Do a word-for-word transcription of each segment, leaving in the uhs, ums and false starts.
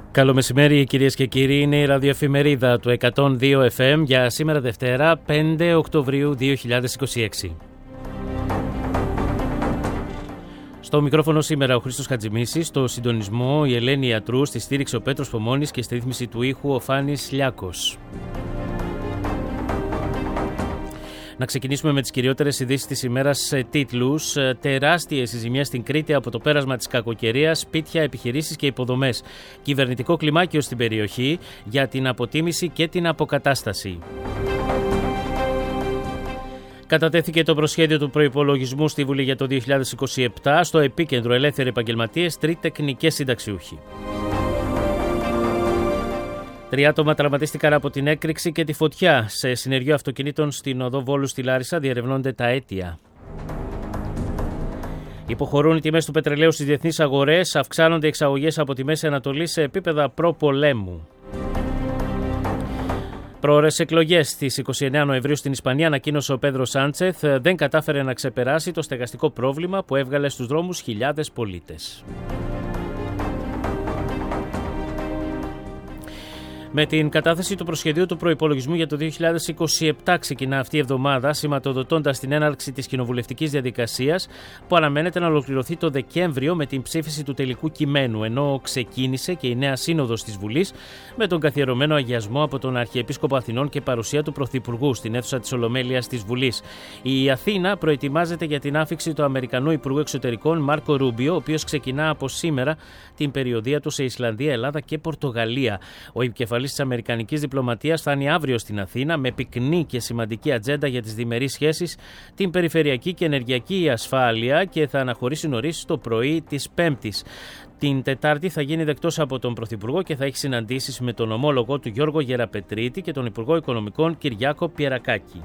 Καλό μεσημέρι κυρίες και κύριοι, είναι η ραδιοεφημερίδα του εκατόν δύο εφ εμ για σήμερα Δευτέρα πέντε Οκτωβρίου δύο χιλιάδες είκοσι έξι. Στο μικρόφωνο σήμερα ο Χρήστος Χατζημίσης, στο συντονισμό η Ελένη Ιατρού, στη στήριξη ο Πέτρος Πομώνης και στη ρύθμιση του ήχου ο Φάνης Λιάκος. Να ξεκινήσουμε με τις κυριότερες ειδήσεις της ημέρας σε τίτλους. Τεράστιες οι ζημιές στην Κρήτη από το πέρασμα της κακοκαιρίας, σπίτια, επιχειρήσεις και υποδομές. Κυβερνητικό κλιμάκιο στην περιοχή για την αποτίμηση και την αποκατάσταση. Κατατέθηκε το προσχέδιο του προϋπολογισμού στη Βουλή για το δύο χιλιάδες είκοσι επτά. Στο επίκεντρο ελεύθεροι επαγγελματίες, τριτεχνικές συνταξιούχοι. Τρία άτομα τραυματίστηκαν από την έκρηξη και τη φωτιά σε συνεργείο αυτοκινήτων στην οδό Βόλου στη Λάρισα. Διερευνώνται τα αίτια. Υποχωρούν οι τιμές του πετρελαίου στις διεθνείς αγορές. Αυξάνονται οι εξαγωγές από τη Μέση Ανατολή σε επίπεδα προπολέμου. Προώρες εκλογές στις είκοσι εννέα Νοεμβρίου στην Ισπανία, ανακοίνωσε ο Πέδρο Σάντσεθ, δεν κατάφερε να ξεπεράσει το στεγαστικό πρόβλημα που έβγαλε στους δρόμους χιλιάδες πολίτες. Με την κατάθεση του προσχεδίου του προϋπολογισμού για το δύο χιλιάδες είκοσι επτά ξεκινά αυτή η εβδομάδα, σηματοδοτώντας την έναρξη της κοινοβουλευτικής διαδικασίας που αναμένεται να ολοκληρωθεί το Δεκέμβριο με την ψήφιση του τελικού κειμένου, ενώ ξεκίνησε και η νέα σύνοδος της Βουλής με τον καθιερωμένο αγιασμό από τον Αρχιεπίσκοπο Αθηνών και παρουσία του Πρωθυπουργού στην αίθουσα της Ολομέλειας της Βουλής. Η Αθήνα προετοιμάζεται για την άφιξη του Αμερικανού Υπουργού Εξωτερικών Μάρκο Ρούμπιο, ο οποίος ξεκινά από σήμερα την περιοδεία του σε Ισλανδία, Ελλάδα και Πορτογαλία. Ο επικεφαλής της Αμερικανικής διπλωματίας φτάνει αύριο στην Αθήνα με πυκνή και σημαντική ατζέντα για τις διμερείς σχέσεις, την περιφερειακή και ενεργειακή ασφάλεια και θα αναχωρήσει νωρίς το πρωί της Πέμπτης. Την Τετάρτη θα γίνει δεκτός από τον Πρωθυπουργό και θα έχει συναντήσεις με τον ομόλογο του Γιώργο Γεραπετρίτη και τον Υπουργό Οικονομικών Κυριάκο Πιερακάκη.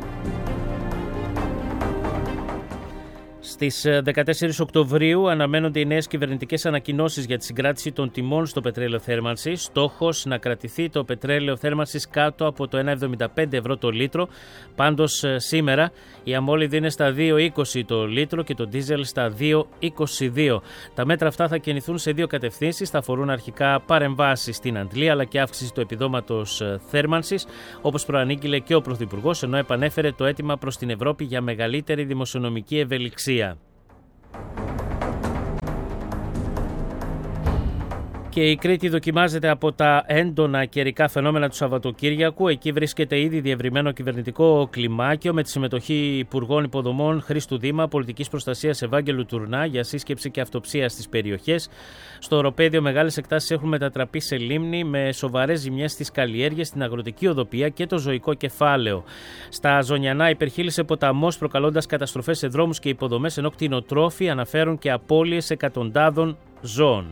Στις δεκατέσσερις Οκτωβρίου αναμένονται οι νέες κυβερνητικές ανακοινώσεις για τη συγκράτηση των τιμών στο πετρέλαιο θέρμανσης. Στόχος να κρατηθεί το πετρέλαιο θέρμανσης κάτω από το ένα εβδομήντα πέντε ευρώ το λίτρο. Πάντως σήμερα η αμόλυδη είναι στα δύο είκοσι το λίτρο και το ντίζελ στα δύο είκοσι δύο. Τα μέτρα αυτά θα κινηθούν σε δύο κατευθύνσεις. Θα αφορούν αρχικά παρεμβάσεις στην Αντλία αλλά και αύξηση του επιδόματος θέρμανσης, όπως προανήγγειλε και ο Πρωθυπουργός, ενώ επανέφερε το αίτημα προς την Ευρώπη για μεγαλύτερη δημοσιονομική ευελιξία. Και η Κρήτη δοκιμάζεται από τα έντονα καιρικά φαινόμενα του Σαββατοκύριακου. Εκεί βρίσκεται ήδη διευρυμένο κυβερνητικό κλιμάκιο με τη συμμετοχή Υπουργών Υποδομών Χρήστου Δήμα, Πολιτικής Προστασίας Ευάγγελου Τουρνά για σύσκεψη και αυτοψία στις περιοχές. Στο οροπέδιο μεγάλες εκτάσεις έχουν μετατραπεί σε λίμνη με σοβαρές ζημιές στις καλλιέργειες, στην αγροτική οδοπία και το ζωικό κεφάλαιο. Στα Ζωνιανά υπερχείλισε ποταμός προκαλώντας καταστροφές σε δρόμους και υποδομές, ενώ κτηνοτρόφοι αναφέρουν και απώλειες εκατοντάδων ζώων.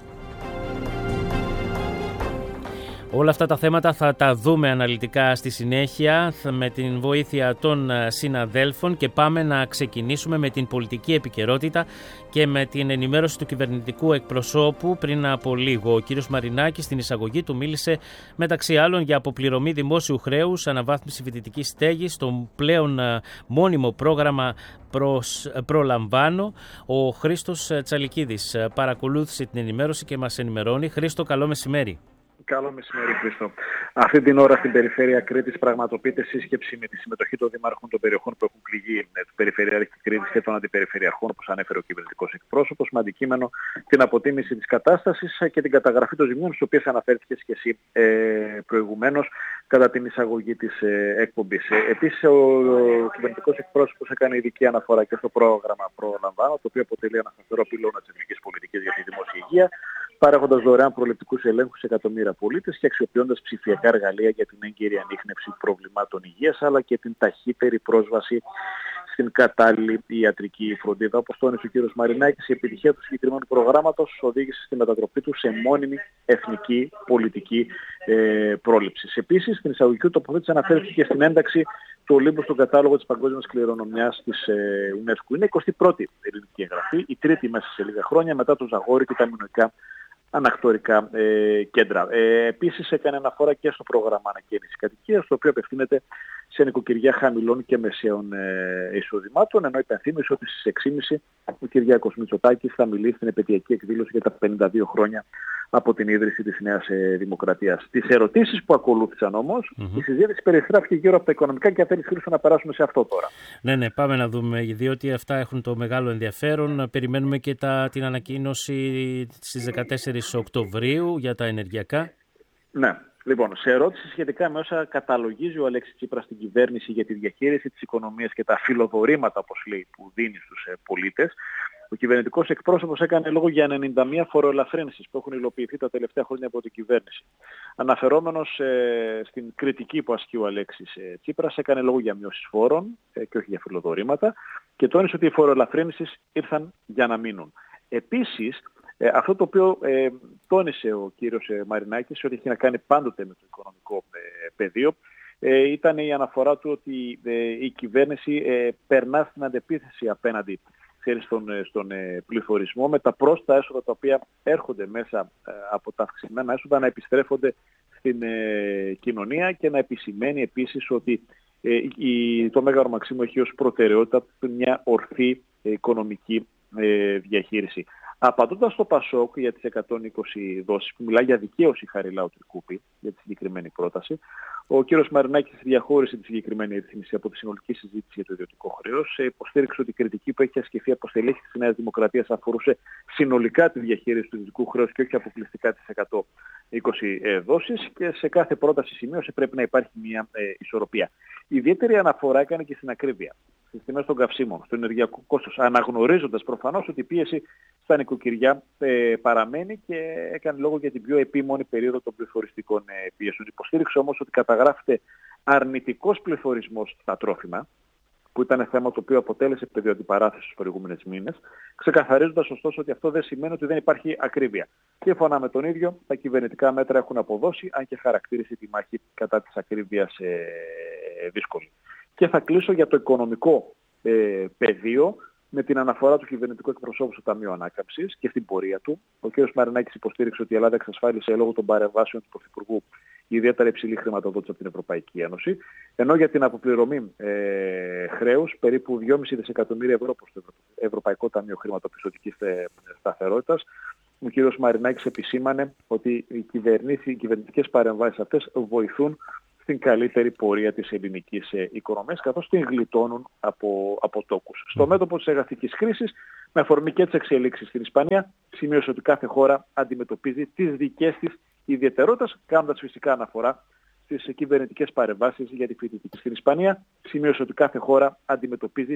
Όλα αυτά τα θέματα θα τα δούμε αναλυτικά στη συνέχεια με την βοήθεια των συναδέλφων και πάμε να ξεκινήσουμε με την πολιτική επικαιρότητα και με την ενημέρωση του κυβερνητικού εκπροσώπου πριν από λίγο. Ο κύριος Μαρινάκης στην εισαγωγή του μίλησε μεταξύ άλλων για αποπληρωμή δημόσιου χρέους, αναβάθμιση φοιτητικής στέγης, το πλέον μόνιμο πρόγραμμα προς, προλαμβάνω. Ο Χρήστος Τσαλικίδης παρακολούθησε την ενημέρωση και μας ενημερώνει. Χρήστο, καλό μεσημέρι. Καλό μεσημέρι, Χρήστο. Αυτή την ώρα στην περιφέρεια Κρήτης πραγματοποιείται σύσκεψη με τη συμμετοχή των δημάρχων των περιοχών που έχουν πληγεί, του Περιφερειάρχη Κρήτης και των αντιπεριφερειαρχών, όπως ανέφερε ο κυβερνητικός εκπρόσωπος, με αντικείμενο την αποτίμηση της κατάστασης και την καταγραφή των ζημιών, στις οποίες αναφέρθηκες και εσύ ε, προηγουμένως κατά την εισαγωγή της ε, εκπομπής. Ε, επίσης, ο, ο κυβερνητικός εκπρόσωπος έκανε ειδική αναφορά και στο πρόγραμμα Προλαμβάνω, το οποίο αποτελεί ένα σταθερό πυλώνα της εθνικής πολιτικής για τη δημόσια υγεία, παρέχοντας δωρεάν προληπτικούς ελέγχους σε εκατομμύρια πολίτες και αξιοποιώντας ψηφιακά εργαλεία για την έγκαιρη ανίχνευση προβλημάτων υγείας, αλλά και την ταχύτερη πρόσβαση στην κατάλληλη ιατρική φροντίδα. Όπως τόνισε ο κ. Μαρινάκης, η επιτυχία του συγκεκριμένου προγράμματος οδήγησε στη μετατροπή του σε μόνιμη εθνική πολιτική ε, πρόληψη. Επίσης, στην εισαγωγική τοποθέτηση αναφέρθηκε και στην ένταξη του Ολύμπου στον κατάλογο της Παγκόσμιας Κληρονομιάς της ε, UNESCO. Είναι η εικοστή πρώτη ελληνική εγγραφή, η τρίτη μέσα σε λίγα χρόνια μετά το Ζαγόρι και τα μινωικά ανακτορικά ε, κέντρα. Ε, επίσης έκανε αναφορά και στο πρόγραμμα ανακαίνησης κατοικίας, το οποίο απευθύνεται σε νοικοκυριά χαμηλών και μεσαίων ε, εισοδημάτων, ενώ υπενθύμισε ότι στις έξι και μισή ο Κυριάκος Μητσοτάκης θα μιλήσει στην επαιτειακή εκδήλωση για τα πενήντα δύο χρόνια από την ίδρυση της Νέας Δημοκρατίας. Τις ερωτήσεις που ακολούθησαν όμως, mm-hmm. η συζήτηση περιστράφηκε γύρω από τα οικονομικά και αν θέλεις, Χρήστο, να περάσουμε σε αυτό τώρα. Ναι, ναι, πάμε να δούμε, διότι αυτά έχουν το μεγάλο ενδιαφέρον. Περιμένουμε και τα, την ανακοίνωση στις δεκατέσσερις Οκτωβρίου για τα ενεργειακά. Ναι. Λοιπόν, σε ερώτηση σχετικά με όσα καταλογίζει ο Αλέξης Τσίπρας στην κυβέρνηση για τη διαχείριση της οικονομίας και τα φιλοδορήματα, όπως λέει, που δίνει στους ε, πολίτες, ο κυβερνητικός εκπρόσωπος έκανε λόγο για ενενήντα μία φοροελαφρύνσεις που έχουν υλοποιηθεί τα τελευταία χρόνια από την κυβέρνηση. Αναφερόμενος ε, στην κριτική που ασκεί ο Αλέξης ε, Τσίπρας, έκανε λόγο για μειώσεις φόρων ε, και όχι για φιλοδορήματα και τόνισε ότι οι φοροελαφρύνσεις ήρθαν για να μείνουν. Επίσης, Ε, αυτό το οποίο ε, τόνισε ο κύριος ε, Μαρινάκης, ότι έχει να κάνει πάντοτε με το οικονομικό ε, πεδίο, ε, ήταν η αναφορά του ότι ε, η κυβέρνηση ε, περνά στην αντεπίθεση απέναντι ξέρεις, στον, στον ε, πληθωρισμό, με τα πρόσθετα έσοδα τα οποία έρχονται μέσα ε, από τα αυξημένα έσοδα να επιστρέφονται στην ε, κοινωνία και να επισημαίνει επίσης ότι ε, η, το Μέγαρο Μαξίμου έχει ως προτεραιότητα μια ορθή ε, οικονομική ε, διαχείριση. Απαντώντας στο Πασόκ για τις εκατόν είκοσι δόσεις, που μιλάει για δικαίωση Χαριλάου Τρικούπη για τη συγκεκριμένη πρόταση, ο κύριος Μαρινάκης διαχώρισε τη συγκεκριμένη ρύθμιση από τη συνολική συζήτηση για το ιδιωτικό χρέος. Υποστήριξε ότι η κριτική που έχει ασκηθεί από στελέχη της Νέας Δημοκρατίας αφορούσε συνολικά τη διαχείριση του ιδιωτικού χρέους και όχι αποκλειστικά τις εκατόν είκοσι δόσεις, και σε κάθε πρόταση σημείωση πρέπει να υπάρχει μια ε, ισορροπία. Η ιδιαίτερη αναφορά έκανε και στην ακρίβεια, στις τιμές των καυσίμων, στο ενεργειακό κόστος, αναγνωρίζοντας προφανώς ότι η πίεση στα νοικοκυριά ε, παραμένει, και έκανε λόγο για την πιο επίμονη περίοδο των πληθωριστικών ε, πιέσεων. Υποστήριξε όμως ότι καταγράφεται αρνητικός πληθωρισμός στα τρόφιμα, που ήταν θέμα το οποίο αποτέλεσε πεδίο αντιπαράθεσης στους προηγούμενους μήνες, ξεκαθαρίζοντας ωστόσο ότι αυτό δεν σημαίνει ότι δεν υπάρχει ακρίβεια. Σύμφωνα με τον ίδιο, τα κυβερνητικά μέτρα έχουν αποδώσει, αν και χαρακτήρισε τη μάχη κατά της ακρίβειας ε, δύσκολη. Και θα κλείσω για το οικονομικό ε, πεδίο με την αναφορά του κυβερνητικού εκπροσώπου στο Ταμείο Ανάκαμψης και στην πορεία του. Ο κ. Μαρινάκης υποστήριξε ότι η Ελλάδα εξασφάλισε λόγω των παρεμβάσεων του Πρωθυπουργού ιδιαίτερα υψηλή χρηματοδότηση από την Ευρωπαϊκή Ένωση, ενώ για την αποπληρωμή ε, χρέους περίπου δυόμισι δισεκατομμύρια ευρώ προς το Ευρωπαϊκό Ταμείο Χρηματοπιστωτικής Σταθερότητας, ο κ. Μαρινάκης επισήμανε ότι οι, οι κυβερνητικές παρεμβάσεις αυτές βοηθούν στην καλύτερη πορεία της ελληνικής ε, οικονομίας, καθώς την γλιτώνουν από, από τόκους. Στο μέτωπο της εργατικής κρίσης, με αφορμή και τις εξελίξεις στην Ισπανία, σημείωσε ότι κάθε χώρα αντιμετωπίζει τις δικές της ιδιαιτερότητες, κάνοντας φυσικά αναφορά στις κυβερνητικές παρεμβάσεις για τη φοιτητική. Στην Ισπανία, σημείωσε ότι κάθε χώρα αντιμετωπίζει